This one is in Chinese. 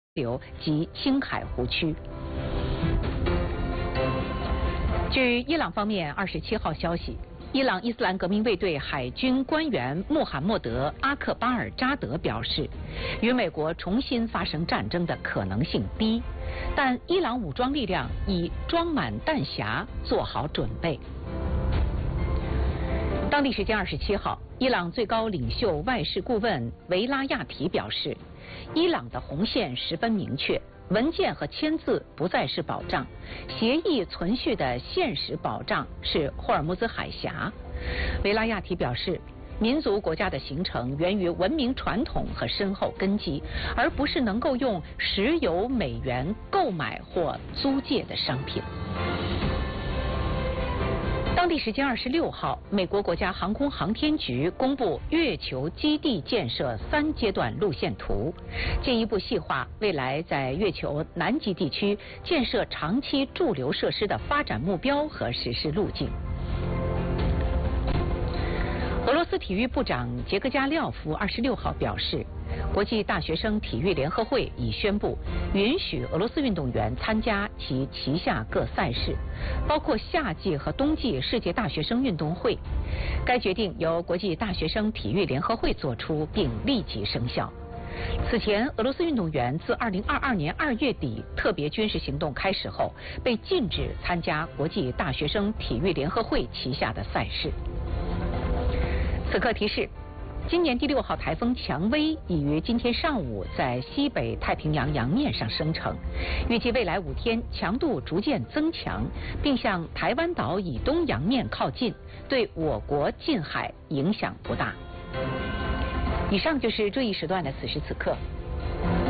流及青海湖区。据伊朗方面27号消息，伊朗伊斯兰革命卫队海军官员穆罕默德·阿克巴尔扎德表示，与美国重新发生战争的可能性低，但伊朗武装力量已装满弹匣，做好准备。当地时间27号，伊朗最高领袖外事顾问维拉亚提表示，伊朗的红线十分明确。文件和签字不再是保障，协议存续的现实保障是霍尔木兹海峡。维拉亚提表示，民族国家的形成源于文明传统和深厚根基，而不是能够用石油美元购买或租借的商品。当地时间26号，美国国家航空航天局公布月球基地建设3阶段路线图，进一步细化未来在月球南极地区建设长期驻留设施的发展目标和实施路径。俄罗斯体育部长杰格加廖夫26号表示，国际大学生体育联合会已宣布允许俄罗斯运动员参加其旗下各赛事，包括夏季和冬季世界大学生运动会。该决定由国际大学生体育联合会作出，并立即生效。此前，俄罗斯运动员自2022年2月底特别军事行动开始后，被禁止参加国际大学生体育联合会旗下的赛事。此刻提示，今年第6号台风蔷薇已于今天上午在西北太平洋洋面上生成，预计未来5天强度逐渐增强，并向台湾岛以东洋面靠近，对我国近海影响不大。以上就是这一时段的此时此刻。